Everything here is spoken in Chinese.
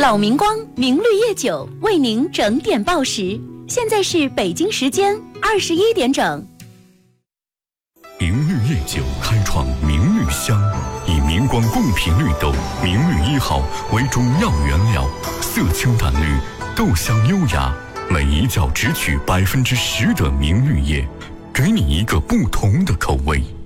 老明光明绿叶酒为您整点报时，现在是北京时间21点整。 明绿叶酒开创明绿香，以明光贡品绿豆明绿1号为中药原料，色清淡绿，豆香优雅，每一角只取10%的明绿叶，给你一个不同的口味。